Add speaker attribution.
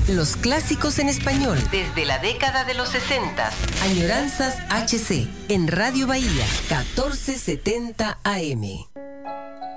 Speaker 1: Los clásicos en español desde la década de los 60. Añoranzas HC en Radio Bahía 1470 AM.